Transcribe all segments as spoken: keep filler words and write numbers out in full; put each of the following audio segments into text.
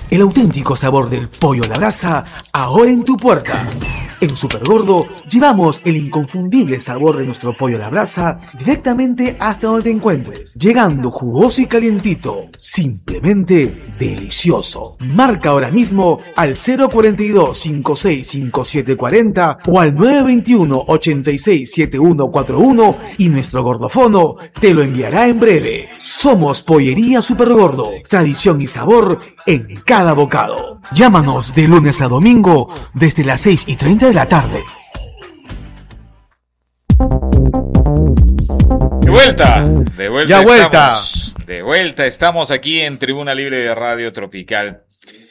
El auténtico sabor del pollo a la brasa, ahora en tu puerta. En Supergordo llevamos el inconfundible sabor de nuestro pollo a la brasa directamente hasta donde te encuentres, llegando jugoso y calientito, simplemente delicioso. Marca ahora mismo al cero cuarenta y dos, cincuenta y seis, cincuenta y siete cuarenta o al nueve veintiuno, ochenta y seis, setenta y uno cuarenta y uno y nuestro gordofono te lo enviará en breve. Somos Pollería Supergordo, tradición y sabor en cada bocado. Llámanos de lunes a domingo desde las seis y treinta de la tarde. De vuelta, de vuelta ya vuelta. Estamos, de vuelta estamos aquí en Tribuna Libre de Radio Tropical.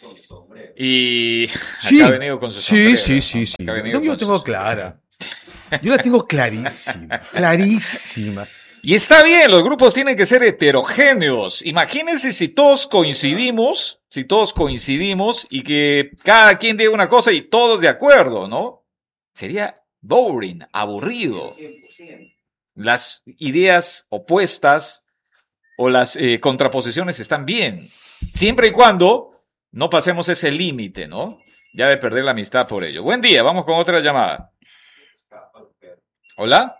Y sí, acá ha venido con su sí, sombrero. sí, sí, sí. Acá ha venido Yo, yo con tengo sus- clara. Yo la tengo clarísima, clarísima. Y está bien, los grupos tienen que ser heterogéneos. Imagínense si todos coincidimos, si todos coincidimos y que cada quien diga una cosa y todos de acuerdo, ¿no? Sería boring, aburrido. Las ideas opuestas o las eh, contraposiciones están bien, siempre y cuando no pasemos ese límite, ¿no? Ya de perder la amistad por ello. Buen día, vamos con otra llamada. Hola.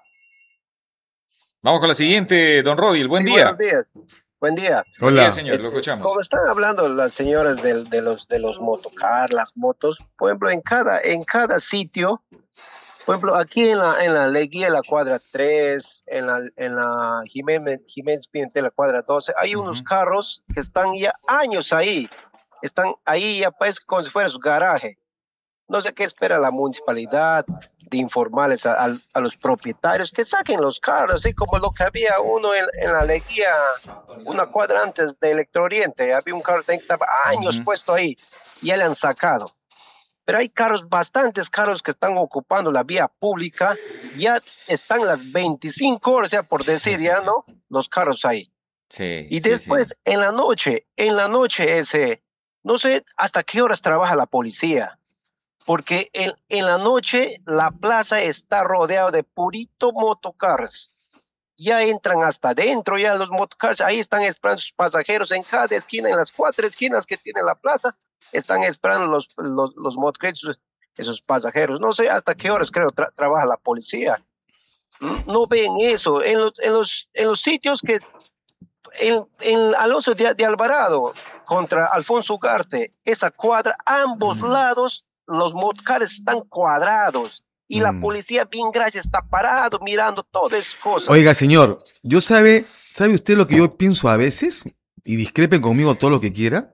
Vamos con la siguiente, don Rodil, buen Sí, día. Buenos días. Buen día. Buen Hola. día, señor, lo Este, escuchamos. Como están hablando las señoras del- de, los de los motocar, las motos, por ejemplo, en cada en cada sitio, por ejemplo, aquí en la en la Leguía, la cuadra tres, en la en la Jiménez Jiménez Pimentel, la cuadra doce, hay unos Ujú. carros que están ya años ahí, están ahí ya parece como si fuera su garaje. No sé qué espera la municipalidad de informarles a, a- a los propietarios que saquen los carros, así como lo que había uno en, en la Leguía, una cuadra antes de Electrooriente, había un carro que estaba años Ujú. puesto ahí y ya le han sacado. Pero hay carros, bastantes carros que están ocupando la vía pública, ya están las veinticinco horas, ya por decir ya, ¿no? Los carros ahí. Sí, Y sí, después, sí. en la noche, en la noche ese, no sé hasta qué horas trabaja la policía, porque en, en la noche la plaza está rodeada de purito motocars. Ya entran hasta adentro, ya los motocars, ahí están esperando sus pasajeros en cada esquina, en las cuatro esquinas que tiene la plaza, están esperando los, los, los motocars, esos, esos pasajeros. No sé hasta qué horas creo tra- trabaja la policía. ¿Mm? No ven eso. En los, en los, en los sitios que en, en Alonso de, de Alvarado contra Alfonso Ugarte, esa cuadra, ambos Mm. lados, los motocars están cuadrados y la Mm. policía, bien gracias, está parado mirando todas esas cosas. Oiga, señor, yo sabe, ¿sabe usted lo que yo pienso a veces? Y discrepe conmigo todo lo que quiera.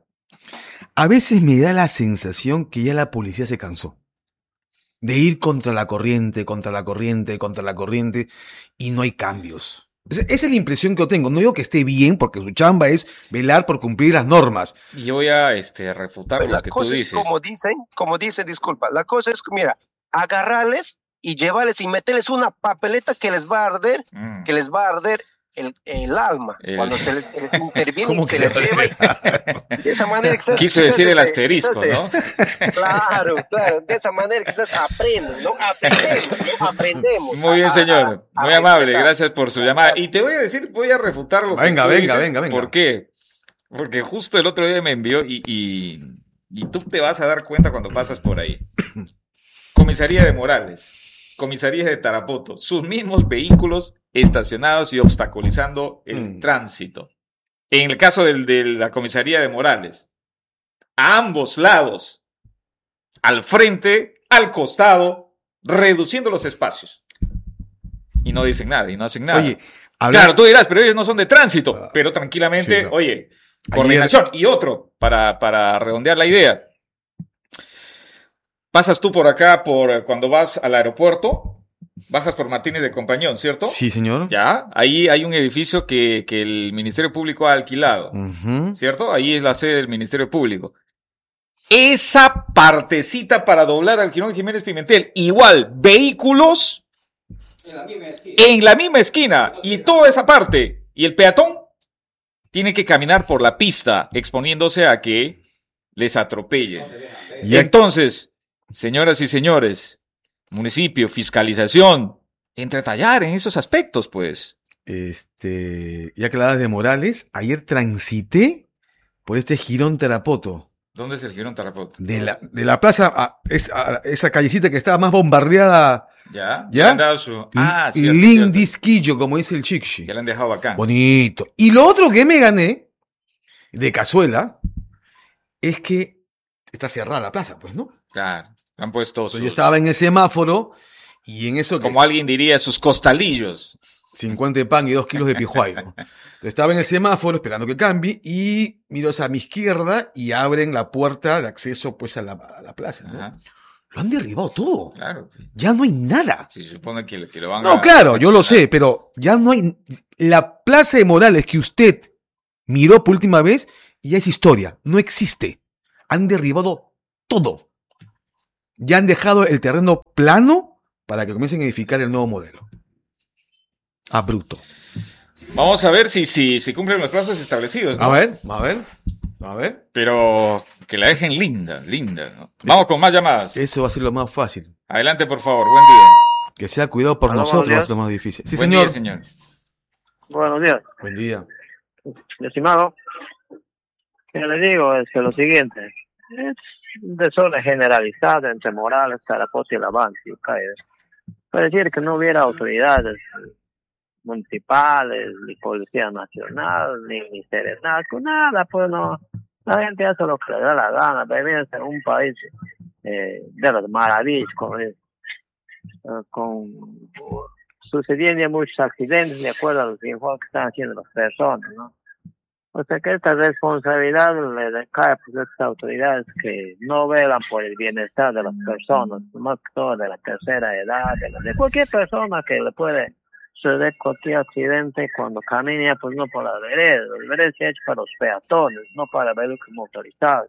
A veces me da la sensación que ya la policía se cansó de ir contra la corriente, contra la corriente, contra la corriente, y no hay cambios. Esa esa es la impresión que yo tengo. No digo que esté bien, porque su chamba es velar por cumplir las normas. Y yo voy a este, refutar Pues lo la que tú cosa es dices. como dicen, como dicen, disculpa, la cosa es, mira, agarrarles y llevarles y meterles una papeleta que les va a arder, Mm. que les va a arder el, el alma El- cuando se les, les interviene ¿Cómo y se que les lleva y- de esa manera quizás- Quiso quizás decir el este, asterisco, quizás, ¿no? eh, claro, claro, de esa manera quizás aprenden, ¿no? Aprendemos, ¿no? Aprendemos. Muy bien, a- a- señor. a- a Muy amable. respetar. Gracias por su llamada. Y te voy a decir, voy a refutar lo que Venga, tú venga, dices. venga, venga. ¿Por qué? Porque justo el otro día me envió y, y, y tú te vas a dar cuenta cuando pasas por ahí. Comisaría de Morales, comisaría de Tarapoto, sus mismos vehículos estacionados y obstaculizando el Mm. tránsito. En el caso del, de la comisaría de Morales, a ambos lados, al frente, al costado, reduciendo los espacios. Y no dicen nada, y no hacen nada. Oye, habla- Claro, tú dirás, pero ellos no son de tránsito. Pero tranquilamente, Sí, no. oye, coordinación. Y otro, para, para redondear la idea. Pasas tú por acá por cuando vas al aeropuerto, bajas por Martínez de Compañón, ¿cierto? Sí, señor. Ya, ahí hay un edificio que, que el Ministerio Público ha alquilado, Ujú. ¿cierto? Ahí es la sede del Ministerio Público. Esa partecita para doblar al Quirón Jiménez Pimentel, igual, vehículos En la misma esquina. en la misma esquina y toda esa parte. Y el peatón tiene que caminar por la pista exponiéndose a que les atropellen. Y Entonces, señoras y señores, municipio, fiscalización, entretallar en esos aspectos, pues. Este, ya que hablabas de Morales, ayer transité por este Girón Tarapoto. ¿Dónde es el Girón Tarapoto? De la, de la plaza a, es- a esa callecita que estaba más bombardeada. ¿Ya? ¿Ya? le han dado su... Ah, cierto, cierto. Lindisquillo, como dice el Chicchi. Ya le han dejado bacán. Bonito. Y lo otro que me gané, de cazuela, es que está cerrada la plaza, pues, ¿no? Claro. Han puesto Entonces sus... yo estaba en el semáforo y en eso que Como alguien diría, sus costalillos. cincuenta de pan y dos kilos de pijuay, ¿no? Entonces estaba en el semáforo esperando que cambie y miro hacia mi izquierda y abren la puerta de acceso pues a la, a la plaza, ¿no? Ajá. Lo han derribado todo. Claro. Ya no hay nada. Se supone que, que lo van a... No, claro, yo lo sé, perfeccionar. pero ya no hay... La plaza de Morales que usted miró por última vez ya es historia, no existe. Han derribado todo. Ya han dejado el terreno plano para que comiencen a edificar el nuevo modelo. Abrupto. Vamos a ver si, si, si cumplen los plazos establecidos, ¿no? A ver, a ver, a ver. Pero que la dejen linda, linda, ¿no? Vamos con más llamadas. Eso va a ser lo más fácil. Adelante, por favor. Buen día. Que sea cuidado por Aló, nosotros buenos es lo más difícil. Sí, Buen señor. día, señor. Buenos días, Buen día. estimado. Yo le digo es que lo siguiente, es un desorden generalizado entre Morales, Tarapoto y el Avance. Puede decir que no hubiera autoridades municipales, ni Policía Nacional, ni Ministerio Narco, nada, pues no. La gente hace lo que le da la gana, vivimos en un país eh, de las maravillas, con, eh, con sucediendo muchos accidentes de acuerdo a los informes que están haciendo las personas, ¿no? O sea que esta responsabilidad le recae pues, a estas autoridades que no velan por el bienestar de las personas, más que todo de la tercera edad, de, la, de cualquier persona que le puede suceder cualquier accidente cuando camina, pues no por la vereda. La vereda se ha hecho para los peatones, no para vehículos motorizados.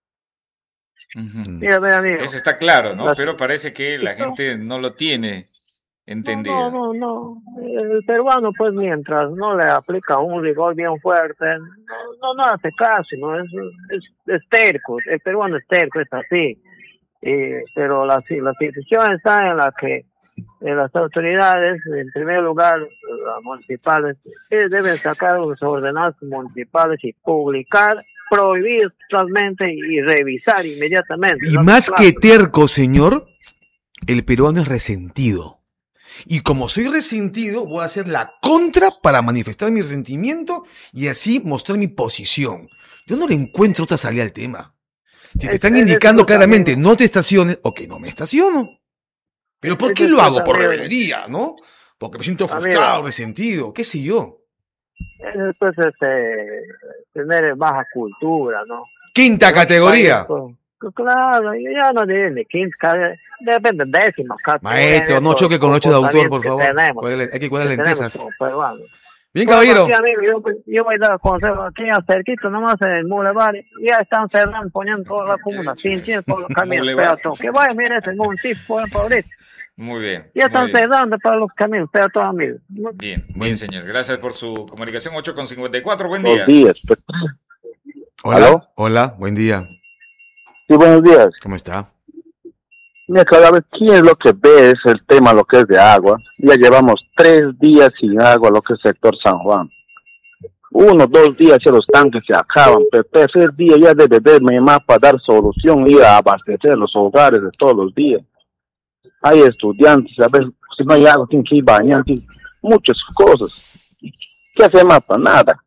Ujú. Mira, mira, amigo. Eso está claro, ¿no? Las- Pero parece que la gente no lo tiene entendido. No, no, no, no. El peruano, pues, mientras no le aplica un rigor bien fuerte, no, no, no hace caso, ¿no? Es, es, es terco. El peruano es terco, es así. Eh, pero la, la situación está en la que eh, las autoridades, en primer lugar, las municipales, eh, deben sacar los ordenanzas municipales y publicar, prohibir totalmente y revisar inmediatamente. Y ¿no? más Claro. que terco, señor, el peruano es resentido. Y como soy resentido, voy a hacer la contra para manifestar mi resentimiento y así mostrar mi posición. Yo no le encuentro otra salida al tema. Si te Es- están es indicando eso claramente, también. no te estaciones, ok, no me estaciono. Pero ¿por Es qué lo eso hago? Por también. rebeldía, ¿no? Porque me siento Amigo. frustrado, resentido, qué sé yo. Es, pues, este, tener baja cultura, ¿no? Quinta categoría. Pues, pues, claro, yo ya no diré ni quinta, cada- depende décima categoría. Maestro, no esos choque con los hechos de autor, por comportamientos favor. que tenemos, Cuélale- Hay que cuidar las que tenemos lentejas. como peruanos. Bien, Bueno, caballero. aquí, amigo, yo, yo voy a dar consejo aquí cerquita, nomás en el Boulevard, ya están cerrando, poniendo toda la comuna, cinchines por los caminos Boulevard. peatones. Que vaya, mire, ese un tipo, buen favorito. Muy bien. Ya muy están bien. cerrando para los caminos peatones, amigos. Bien, bien, señor. Gracias por su comunicación. ocho con cincuenta y cuatro. Buen Buenos día. días. Pues, Hola, ¿Aló? hola, buen día. sí, buenos días. ¿Cómo está? Mira, cada vez, ¿quién es lo que ve es el tema, lo que es de agua? Ya llevamos tres días sin agua, lo que es sector San Juan. Uno, dos días ya los tanques se acaban, pero tercer día ya debe verme más para dar solución y a abastecer los hogares de todos los días. Hay estudiantes, a ver, si no hay agua, tienen que ir bañando, tienen muchas cosas. ¿Qué hace más para nada?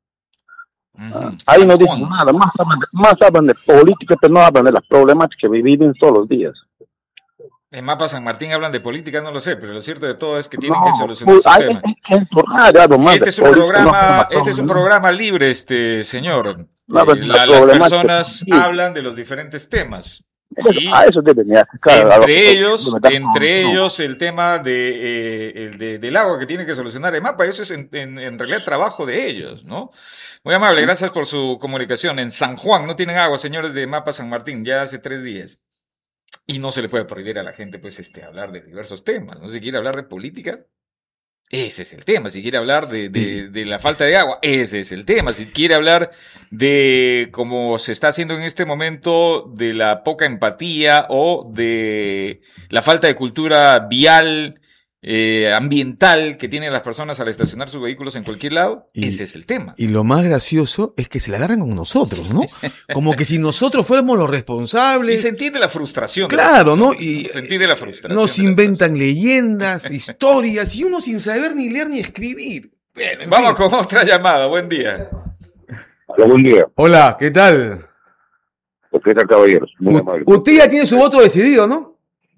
Ujú. Ahí no San dicen Juan. nada, más hablan, de, más hablan de política, pero no hablan de las problemáticas que viven todos los días. En Mapa San Martín hablan de política, no lo sé, pero lo cierto de todo es que No, tienen que solucionar pues, su hay tema. que informar algo más Este de es un política, no programa, hablan de este es un problemas. programa libre, este señor. No, Eh, pero la- la las problemática personas sí. hablan de los diferentes temas. Eso- Y a eso deben de sacar, a lo que- entre ellos, deben dar entre solución. ellos el tema de, eh, el de- del agua que tiene que solucionar EMAPA, eso es en, en, en realidad trabajo de ellos, ¿no? Muy amable, gracias por su comunicación. En San Juan no tienen agua, señores de EMAPA San Martín, ya hace tres días. Y no se le puede prohibir a la gente, pues, este, hablar de diversos temas, ¿no? Si quiere hablar de política, ese es el tema. Si quiere hablar de, de, de la falta de agua, ese es el tema. Si quiere hablar de, como se está haciendo en este momento, de la poca empatía o de la falta de cultura vial eh, ambiental que tienen las personas al estacionar sus vehículos en cualquier lado, Y- ese es el tema. Y lo más gracioso es que se la agarran con nosotros, ¿no? Como que si nosotros fuéramos los Y responsables. se entiende la frustración. de Claro, las ¿no? personas, Y se entiende la frustración. nos de las inventan leyendas, historias, y uno sin saber ni leer ni escribir. Bueno, en Vamos fin. con otra llamada. Buen día. Buen día. Hola, ¿qué tal? ¿Qué tal, caballeros? Muy U- amable. usted ya tiene su voto decidido, ¿no?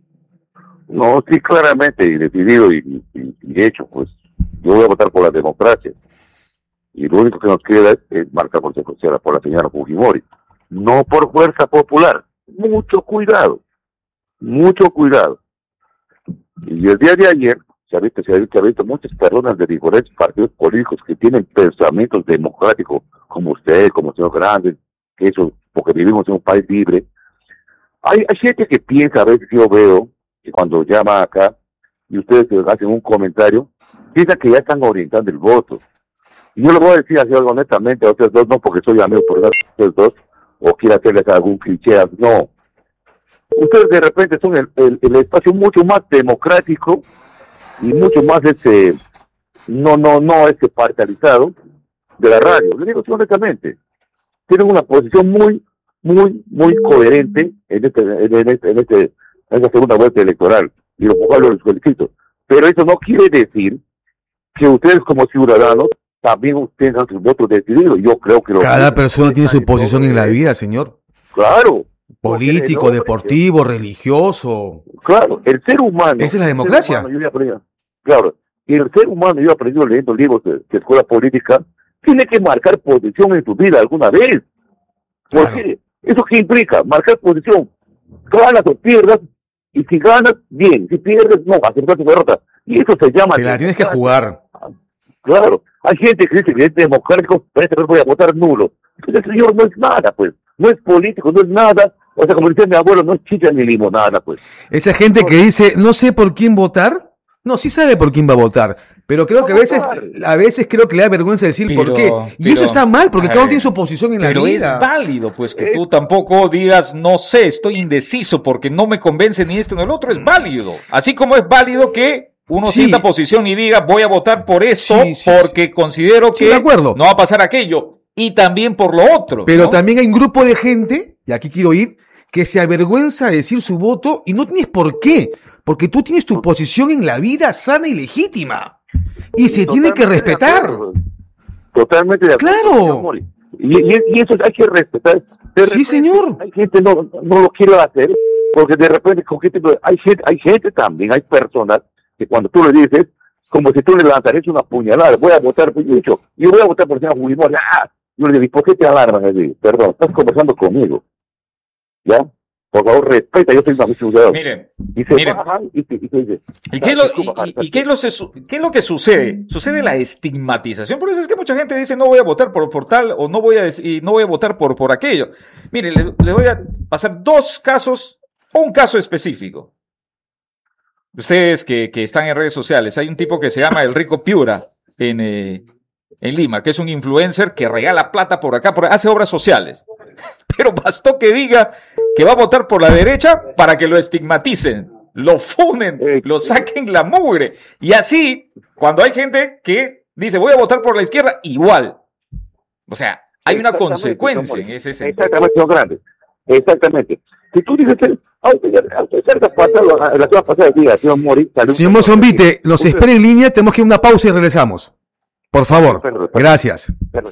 No, sí, claramente, y decidido y, y, y hecho, pues yo voy a votar por la democracia. Y lo único que nos queda es, es marcar por, por la señora Fujimori. No por fuerza popular. Mucho cuidado. Mucho cuidado. Y el día de ayer se ha visto, se ha visto, se ha visto muchas personas de diferentes partidos políticos que tienen pensamientos democráticos, como usted, como el señor Grande, que eso, porque vivimos en un país libre. Hay, hay gente que piensa, a veces yo veo, que cuando llama acá y ustedes hacen un comentario, piensan que ya están orientando el voto. Y yo le voy a decir así honestamente a ustedes dos, no porque soy amigo por ustedes dos, o quiero hacerles algún cliché, no. Ustedes de repente son el, el, el espacio mucho más democrático y mucho más este, no, no, no este parcializado de la radio. Le digo honestamente, tienen una posición muy, muy, muy coherente en este, en este, en este en esta segunda vuelta electoral, y lo cual los felicito. Pero eso no quiere decir que ustedes como ciudadanos también tengan sus votos decididos. Yo creo que... Cada persona tiene su posición en la vida, señor. Claro. Político, Porque el hombre- deportivo, religioso. Claro, el ser humano... Esa es la el ser democracia. humano, yo he aprendido- claro, y el ser humano, yo he aprendido leyendo libros de, de escuela política, tiene que marcar posición en su vida alguna vez. ¿Por Claro. qué? ¿Eso qué implica? Marcar posición. Ganas o pierdas, y si ganas, bien. Si pierdes, no, aceptar tu derrota. Y eso se llama... Te la tienes que jugar. Claro, hay gente que dice que es democrático, pero esta vez voy a votar nulo. Entonces el señor no es nada, pues. No es político, no es nada. O sea, como decía mi abuelo, no es chicha ni limonada, pues. Esa gente que dice, no sé por quién votar. No, sí sabe por quién va a votar. Pero creo que a veces, a veces creo que le da vergüenza decir Pero- por qué. Y pero- eso está mal, porque a cada uno ver, tiene su posición en la Pero vida. es válido, pues, que tú tampoco digas, no sé, estoy indeciso porque no me convence ni esto ni el otro. Es válido. Así como es válido que uno Sí. sienta posición y diga, voy a votar por esto Sí, sí, porque considero Sí, que de acuerdo. no va a pasar aquello. Y también por lo otro. Pero ¿no? también hay un grupo de gente, y aquí quiero ir, que se avergüenza de decir su voto y no tienes por qué. Porque tú tienes tu posición en la vida sana y legítima. Y se tiene que Totalmente de respetar. acuerdo. Totalmente de acuerdo. Claro. señor Mori. Y, y, y eso hay que respetar. De Sí, señor. Hay gente que no, no lo quiere hacer, porque de repente con gente, hay gente, hay gente también, hay personas que cuando tú le dices, como si tú le lanzarías una puñalada, voy a votar por yo, yo voy a votar por el señor Fujimori. ¡Ah! Yo le digo, ¿y por qué te alarmas? Le digo, perdón, estás conversando conmigo. ¿Ya? Por favor, respeta, yo soy una ciudadana. Miren, Y se miren. bajan y te, y te dice, ¿Y qué, es lo, "Ah, y, y- y qué es lo, se- qué es lo que sucede? Sucede la estigmatización. Por eso es que mucha gente dice no voy a votar por, por tal o no voy a dec- y no voy a votar por, por aquello. Mire, le, le voy a pasar dos casos, o un caso específico. Ustedes que, que están en redes sociales, hay un tipo que se llama El Rico Piura en, eh, en Lima, que es un influencer que regala plata por acá, por, hace obras sociales. Pero bastó que diga que va a votar por la derecha para que lo estigmaticen, lo funen, lo saquen la mugre. Y así, cuando hay gente que dice voy a votar por la izquierda, igual. O sea, hay una Exactamente, consecuencia señor. en ese sentido. Exactamente, señor Grande. Exactamente. Si tú dices, a usted, a usted cerca pasado, la semana pasada, diga, señor Mori, salió- Señor Mozombite, nos Usted- espera en línea, tenemos que ir a una pausa y regresamos. Por favor. Perdón, perdón. Gracias. Perdón.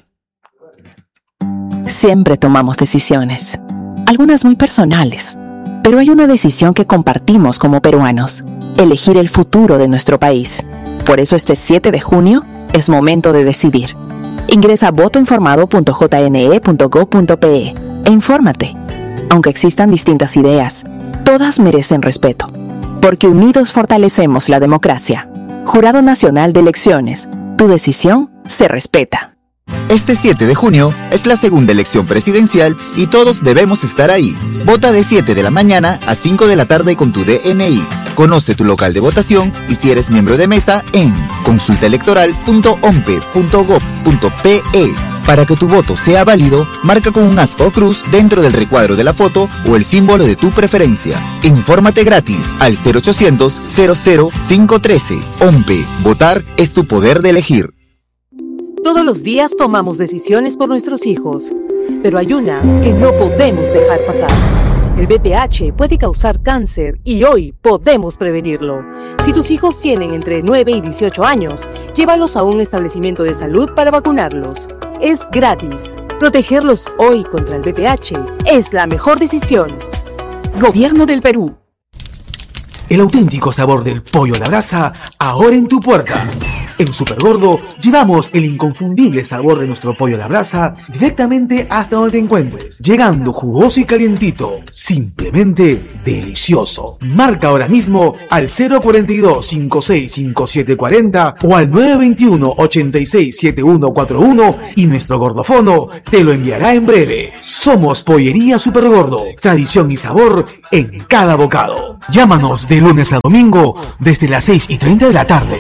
Siempre tomamos decisiones, algunas muy personales, pero hay una decisión que compartimos como peruanos, elegir el futuro de nuestro país. Por eso este siete de junio es momento de decidir. Ingresa a voto informado punto j n e punto gob punto p e e infórmate. Aunque existan distintas ideas, todas merecen respeto, porque unidos fortalecemos la democracia. Jurado Nacional de Elecciones, tu decisión se respeta. Este siete de junio es la segunda elección presidencial y todos debemos estar ahí. Vota de siete de la mañana a cinco de la tarde con tu D N I. Conoce tu local de votación y si eres miembro de mesa en consulta electoral punto ompe punto gob punto pe. Para que tu voto sea válido, marca con un aspa o cruz dentro del recuadro de la foto o el símbolo de tu preferencia. Infórmate gratis al cero ochocientos, cero cero cinco uno tres. O M P E. Votar es tu poder de elegir. Todos los días tomamos decisiones por nuestros hijos, pero hay una que no podemos dejar pasar. El V I H puede causar cáncer y hoy podemos prevenirlo. Si tus hijos tienen entre nueve y dieciocho años, llévalos a un establecimiento de salud para vacunarlos. Es gratis. Protegerlos hoy contra el V I H es la mejor decisión. Gobierno del Perú. El auténtico sabor del pollo a la brasa, ahora en tu puerta. En Supergordo llevamos el inconfundible sabor de nuestro pollo a la brasa directamente hasta donde te encuentres, llegando jugoso y calientito, simplemente delicioso. Marca ahora mismo al cero cuarenta y dos, cincuenta y seis, cincuenta y siete cuarenta o al nueve veintiuno, ochenta y seis, setenta y uno cuarenta y uno y nuestro gordofono te lo enviará en breve. Somos Pollería Supergordo, tradición y sabor en cada bocado. Llámanos de lunes a domingo desde las seis y treinta de la tarde.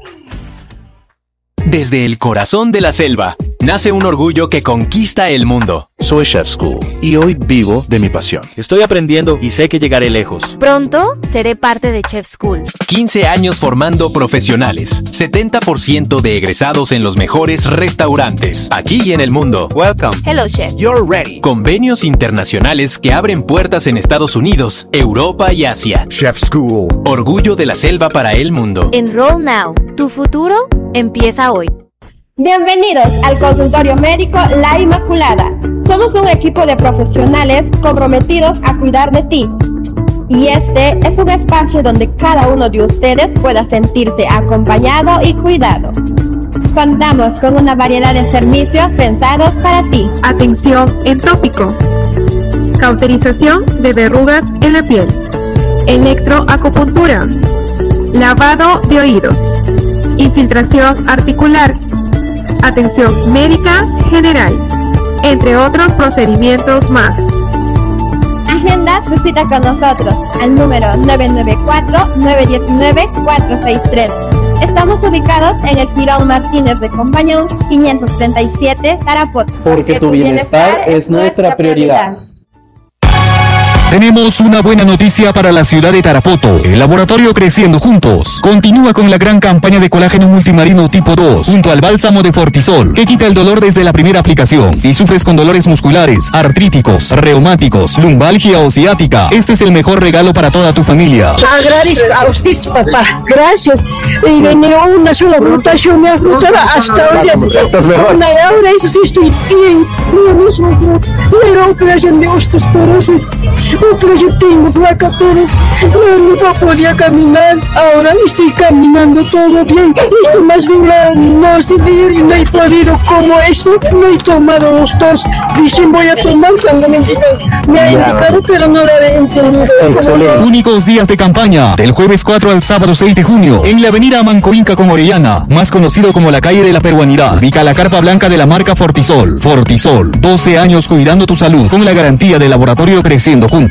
Desde el corazón de la selva, nace un orgullo que conquista el mundo. Soy Chef School y hoy vivo de mi pasión. Estoy aprendiendo y sé que llegaré lejos. Pronto seré parte de Chef School. quince años formando profesionales. setenta por ciento de egresados en los mejores restaurantes, aquí y en el mundo. Welcome. Hello, Chef. You're ready. Convenios internacionales que abren puertas en Estados Unidos, Europa y Asia. Chef School. Orgullo de la selva para el mundo. Enroll now. Tu futuro empieza hoy. Bienvenidos al consultorio médico La Inmaculada. Somos un equipo de profesionales comprometidos a cuidar de ti. Y este es un espacio donde cada uno de ustedes pueda sentirse acompañado y cuidado. Contamos con una variedad de servicios pensados para ti. Atención en tópico, cauterización de verrugas en la piel, electroacupuntura, lavado de oídos, infiltración articular, atención médica general, entre otros procedimientos más. Agenda tu cita con nosotros al número nueve nueve cuatro, nueve uno nueve, cuatro seis tres. Estamos ubicados en el Girón Martínez de Compañón, quinientos treinta y siete, Tarapoto. Porque tu bienestar es nuestra prioridad. Tenemos una buena noticia para la ciudad de Tarapoto. El laboratorio Creciendo Juntos continúa con la gran campaña de colágeno multimarino tipo dos, junto al bálsamo de Fortisol, que quita el dolor desde la primera aplicación. Si sufres con dolores musculares, artríticos, reumáticos, lumbalgia o ciática, este es el mejor regalo para toda tu familia. Agradezco a usted, papá. Gracias. Y venía una sola rotación, me ha frutado hasta hoy. Ahora eso sí estoy bien. Lo mismo, la operación de osteoporosis. Pero yo tengo placa, pero no, no podía caminar. Ahora estoy caminando todo bien. Esto más bien no estoy bien, no he podido como esto. No he tomado los dos. Dicen voy a tomar cuando me, me ha indicado, pero no la he entendido. Únicos días de campaña, del jueves cuatro al sábado seis de junio, en la avenida Mancoinca con Orellana, más conocido como la calle de la peruanidad. Ubica la carpa blanca de la marca Fortisol. Fortisol, doce años cuidando tu salud con la garantía del laboratorio Creciendo Juntos.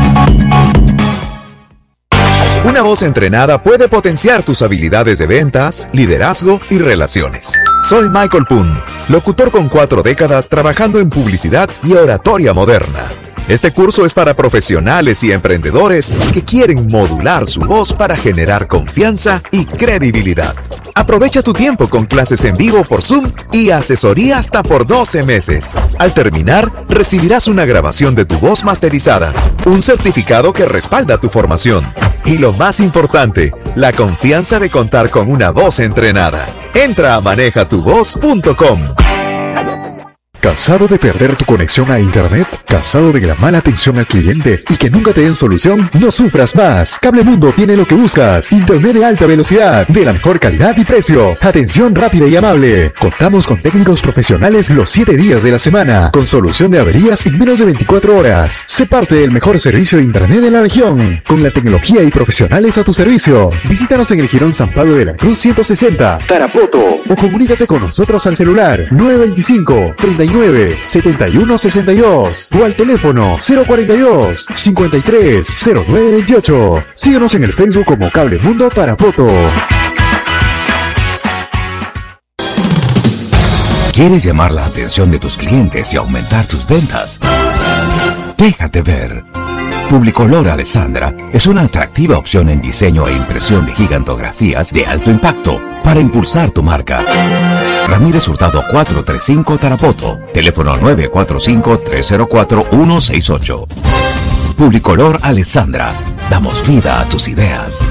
Una voz entrenada puede potenciar tus habilidades de ventas, liderazgo y relaciones. Soy Michael Poon, locutor con cuatro décadas trabajando en publicidad y oratoria moderna. Este curso es para profesionales y emprendedores que quieren modular su voz para generar confianza y credibilidad. Aprovecha tu tiempo con clases en vivo por Zoom y asesoría hasta por doce meses. Al terminar, recibirás una grabación de tu voz masterizada, un certificado que respalda tu formación y lo más importante, la confianza de contar con una voz entrenada. Entra a maneja tu voz punto com. ¿Cansado de perder tu conexión a internet? ¿Cansado de la mala atención al cliente y que nunca te den solución? No sufras más. Cablemundo tiene lo que buscas. Internet de alta velocidad, de la mejor calidad y precio. Atención rápida y amable. Contamos con técnicos profesionales los siete días de la semana, con solución de averías en menos de veinticuatro horas. Sé parte del mejor servicio de internet de la región, con la tecnología y profesionales a tu servicio. Visítanos en el Girón San Pablo de la Cruz ciento sesenta, Tarapoto, o comunícate con nosotros al celular nueve veinticinco, treinta y nueve, setenta y uno sesenta y dos o al teléfono cero cuarenta y dos, cincuenta y tres, cero nueve veintiocho. Síguenos en el Facebook como Cablemundo Tarapoto. ¿Quieres llamar la atención de tus clientes y aumentar tus ventas? Déjate ver. Publicolor Alessandra es una atractiva opción en diseño e impresión de gigantografías de alto impacto para impulsar tu marca. Ramírez Hurtado cuatrocientos treinta y cinco Tarapoto. Teléfono nueve cuatro cinco, tres cero cuatro, uno seis ocho. Publicolor Alessandra. Damos vida a tus ideas.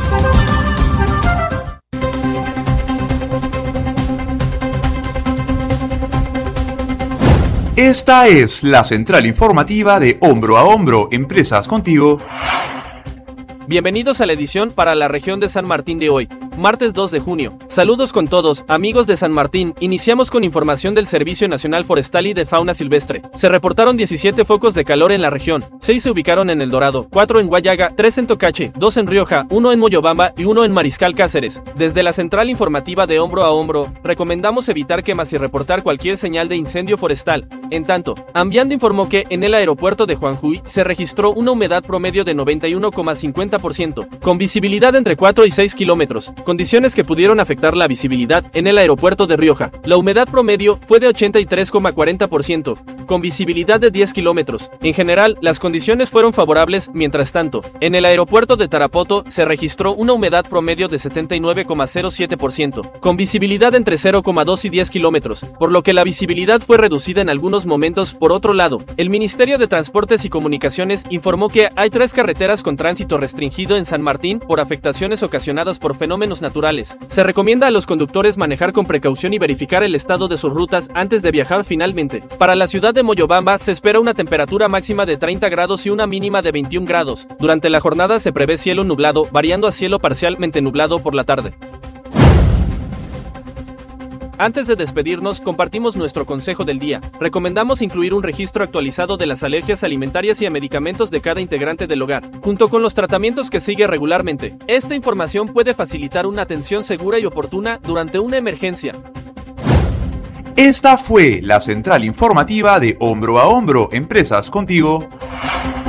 Esta es la central informativa de Hombro a Hombro, Empresas Contigo. Bienvenidos a la edición para la región de San Martín de hoy, martes dos de junio. Saludos con todos, amigos de San Martín. Iniciamos con información del Servicio Nacional Forestal y de Fauna Silvestre. Se reportaron diecisiete focos de calor en la región. seis se ubicaron en El Dorado, cuatro en Guayaga, tres en Tocache, dos en Rioja, uno en Moyobamba y uno en Mariscal Cáceres. Desde la central informativa de Hombro a Hombro, recomendamos evitar quemas y reportar cualquier señal de incendio forestal. En tanto, Ambiando informó que en el aeropuerto de Juanjuy se registró una humedad promedio de noventa y uno coma cincuenta por ciento, con visibilidad entre cuatro y seis kilómetros, condiciones que pudieron afectar la visibilidad en el aeropuerto de Rioja. La humedad promedio fue de ochenta y tres coma cuarenta por ciento, con visibilidad de diez kilómetros. En general, las condiciones fueron favorables. Mientras tanto, en el aeropuerto de Tarapoto se registró una humedad promedio de setenta y nueve coma cero siete por ciento, con visibilidad entre cero coma dos y diez kilómetros, por lo que la visibilidad fue reducida en algunos momentos. Por otro lado, el Ministerio de Transportes y Comunicaciones informó que hay tres carreteras con tránsito restringido en San Martín por afectaciones ocasionadas por fenómenos naturales. Se recomienda a los conductores manejar con precaución y verificar el estado de sus rutas antes de viajar. Finalmente, para la ciudad de Moyobamba se espera una temperatura máxima de treinta grados y una mínima de veintiún grados. Durante la jornada se prevé cielo nublado, variando a cielo parcialmente nublado por la tarde. Antes de despedirnos, compartimos nuestro consejo del día. Recomendamos incluir un registro actualizado de las alergias alimentarias y a medicamentos de cada integrante del hogar, junto con los tratamientos que sigue regularmente. Esta información puede facilitar una atención segura y oportuna durante una emergencia. Esta fue la central informativa de Hombro a Hombro, Empresas Contigo.